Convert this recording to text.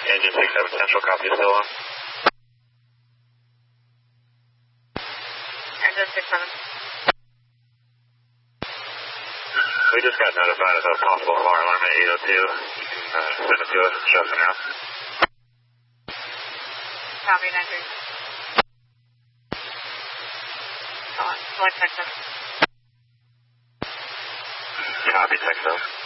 Engine 67 Central, copy, still on. Engine 67. We just got notified of a possible fire alarm at 802. You can send it to us, show us now. Copy, 93. Select Texas. Copy, Texas.